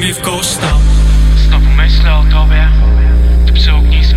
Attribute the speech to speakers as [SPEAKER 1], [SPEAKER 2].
[SPEAKER 1] mi w koszta.
[SPEAKER 2] Znowu myślę o tobie, ty przy ognisku